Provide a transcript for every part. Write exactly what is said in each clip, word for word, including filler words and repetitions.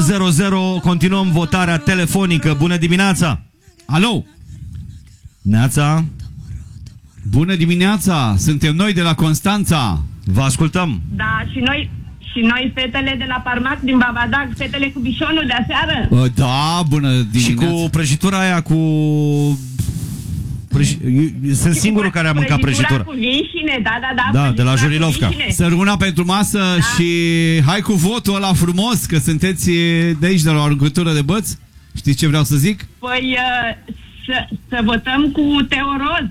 zero zero, continuăm votarea telefonică. Bună dimineața! Alo! Neața! Bună dimineața! Suntem noi de la Constanța. Vă ascultăm! Da, și noi, și noi fetele de la Parmac din Babadag, fetele cu bișonul de aseară. Uh, Da, bună dimineața. Și cu prăjitura aia cu... Prăji... Sunt singurul care a mâncat prăjitura. Cu vișine, da, da, da. Da, de la prăjitura cu Jurilovca. vișine. Săruna pentru masă, da. Și hai cu votul ăla frumos, că sunteți de aici, de la o aruncătură de băți. Știți ce vreau să zic? Păi uh, să, să votăm cu Teo Roz.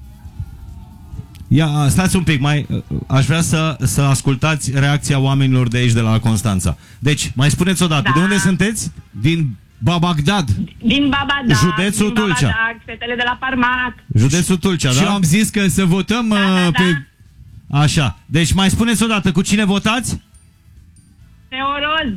Ia, stați un pic, mai aș vrea să, să ascultați reacția oamenilor de aici, de la Constanța. Deci, mai spuneți o dată, Da. de unde sunteți? Din Babagdad. Din Babadag, Județul din Tulcea. Babadag, fetele de la Parmac. Județul Tulcea, Și da? am zis că să votăm Da, uh, da, da. pe... Așa, deci mai spuneți o dată, cu cine votați? Teo Roz.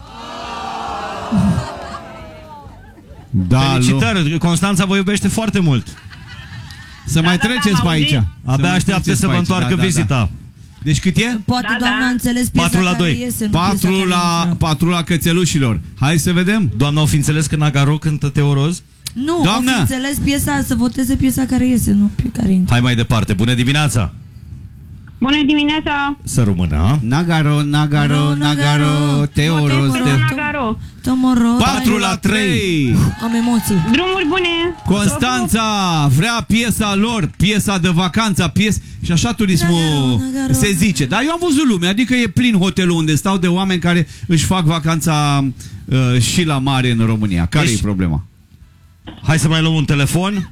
Da, Felicitări, Constanța vă iubește foarte mult. Să mai da, treceți da, pe am aici. auzit. Abia mai așteaptă treceți să pe vă aici. întoarcă Da, da, da. vizita. Deci cât e? Poate Da, doamna da. a înțeles piesa Patru la care doi. iese, nu Patru piesa la, care patru la cățelușilor. Hai să vedem. Doamna, o fi înțeles că Nagaro cântă Teo Roz? Nu, Doamnă! am înțeles piesa, să voteze piesa care iese, nu pe care intră. Hai mai departe, bună dimineața! Bună dimineața. Să rămână. Nagaro, Nagaro, Nagaro, Teo Votez Roz. pentru Teo- Nagaro. Tomorrow. Patru la trei. Am emoții. Drumuri bune. Constanța vrea piesa lor, piesa de vacanță, pies și așa turismul Nagaro, Nagaro. se zice. Dar eu am văzut lume, adică e plin hotelul unde stau de oameni care își fac vacanța uh, și la mare în România. Care Deci- e problema? Hai să mai luăm un telefon.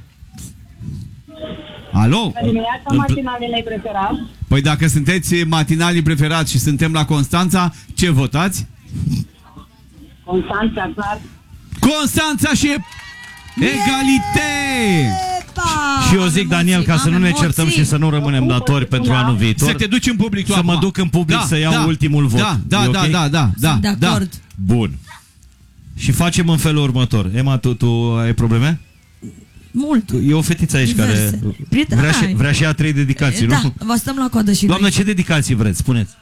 Alo? Dimineața matinalele preferat. Păi dacă sunteți matinalii preferați și suntem la Constanța, ce votați? Constanța, clar. Constanța și egalite! Epa! Și eu zic, Am Daniel, emoții, ca să am nu ne emoții. certăm și să nu rămânem datori pentru anul viitor, Să te duci în public tu să mă acum. duc în public să iau ultimul vot. Da, da, E da, ok? da, da, da, Sunt de da. acord. Bun. Și facem în felul următor. Emma, tu, tu ai probleme? Mult. E o fetiță aici Diverse. care Prieten- vrea și, Hai. vrea și ea trei dedicații, Da, nu? vă stăm la coadă și Doamnă, noi. ce dedicații vreți? Spuneți.